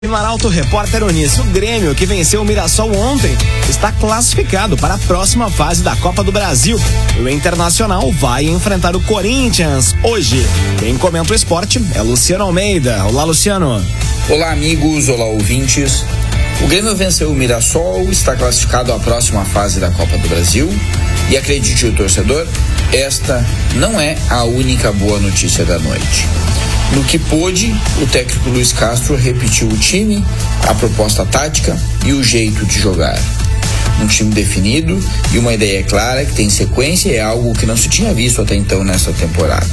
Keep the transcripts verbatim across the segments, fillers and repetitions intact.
No Arauto Repórter Unis, o Grêmio, que venceu o Mirassol ontem, está classificado para a próxima fase da Copa do Brasil. E o Internacional vai enfrentar o Corinthians hoje. Quem comenta o esporte é Luciano Almeida. Olá, Luciano. Olá, amigos. Olá, ouvintes. O Grêmio venceu o Mirassol, está classificado à próxima fase da Copa do Brasil. E acredite o torcedor, esta não é a única boa notícia da noite. No que pôde, o técnico Luiz Castro repetiu o time, a proposta tática e o jeito de jogar. Um time definido e uma ideia clara que tem sequência é algo que não se tinha visto até então nesta temporada.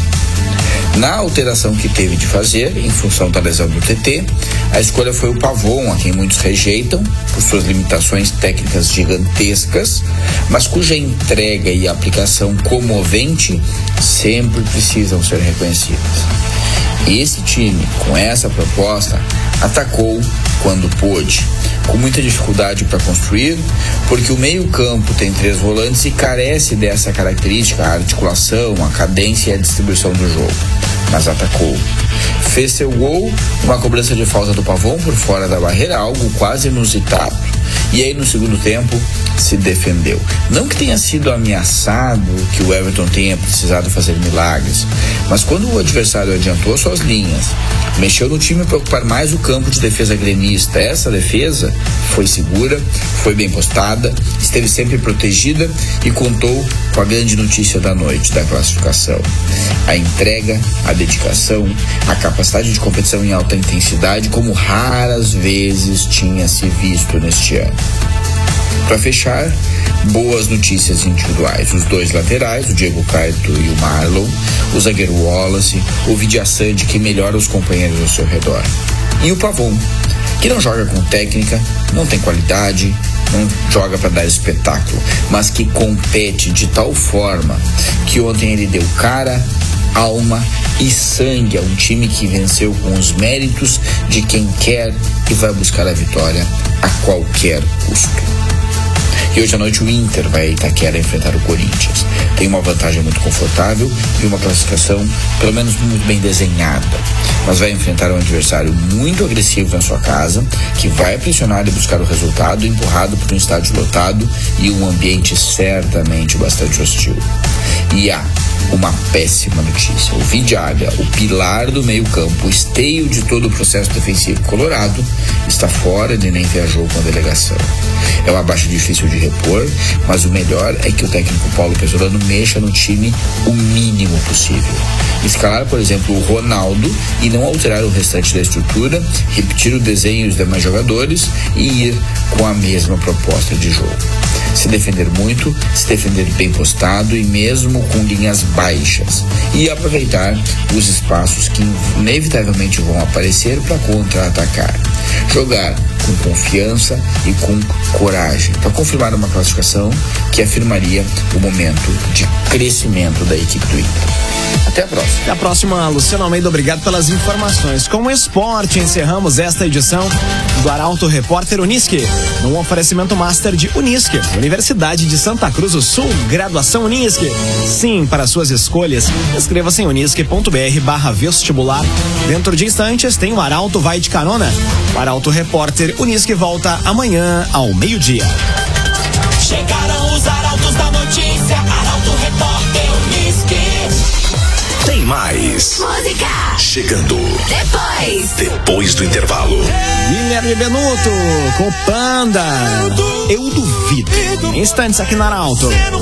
Na alteração que teve de fazer, em função da lesão do T T, a escolha foi o Pavon, a quem muitos rejeitam, por suas limitações técnicas gigantescas, mas cuja entrega e aplicação comovente sempre precisam ser reconhecidas. Esse time, com essa proposta, atacou quando pôde, com muita dificuldade para construir, porque o meio-campo tem três volantes e carece dessa característica, a articulação, a cadência e a distribuição do jogo. Mas atacou. Fez seu gol, uma cobrança de falta do Pavon por fora da barreira, algo quase inusitado. E aí no segundo tempo se defendeu. Não que tenha sido ameaçado, que o Everton tenha precisado fazer milagres, mas quando o adversário adiantou suas linhas, mexeu no time para ocupar mais o campo de defesa gremista, essa defesa foi segura, foi bem postada, esteve sempre protegida e contou com a grande notícia da noite, da classificação. A entrega, a dedicação, a capacidade de competição em alta intensidade, como raras vezes tinha se visto neste ano. Para fechar, boas notícias individuais. Os dois laterais, o Diego Caetano e o Marlon, o zagueiro Wallace, o Vidia Sande, que melhora os companheiros ao seu redor. E o Pavon, que não joga com técnica, não tem qualidade, não joga para dar espetáculo, mas que compete de tal forma que ontem ele deu cara, alma e sangue a um time que venceu com os méritos de quem quer e vai buscar a vitória a qualquer custo. E hoje à noite o Inter vai a Itaquera enfrentar o Corinthians. Tem uma vantagem muito confortável e uma classificação pelo menos muito bem desenhada. Mas vai enfrentar um adversário muito agressivo na sua casa, que vai pressionar e buscar o resultado, empurrado por um estádio lotado e um ambiente certamente bastante hostil. E há uma péssima notícia. O Vidiaga, o pilar do meio campo, o esteio de todo o processo defensivo colorado, está fora e nem viajou com a delegação. É uma baixa difícil de repor, mas o melhor é que o técnico Paulo Pesolano mexa no time o mínimo possível. Escalar, por exemplo, o Ronaldo e não alterar o restante da estrutura, repetir o desenho dos demais jogadores e ir com a mesma proposta de jogo. Se defender muito, se defender bem postado e mesmo com linhas baixas. E aproveitar os espaços que inevitavelmente vão aparecer para contra-atacar. Jogar com confiança e com coragem, para confirmar uma classificação que afirmaria o momento de crescimento da equipe do Inter. Até a próxima. Até a próxima, Luciano Almeida. Obrigado pelas informações. Com o esporte, encerramos esta edição do Arauto Repórter Unisque, num oferecimento master de Unisque, Universidade de Santa Cruz do Sul, graduação Unisque. Sim, para suas escolhas, inscreva-se em unisque.br barra vestibular. Dentro de instantes tem o Arauto Vai de Carona. O Arauto Repórter Unisque volta amanhã ao meio-dia. Chegaram os arautos da notícia, Arauto Repórter Unisque. Tem mais. Música. Chegando. Depois. Depois do intervalo. Guilherme Benuto com Panda. Eu duvido. Instantes aqui na Arauto.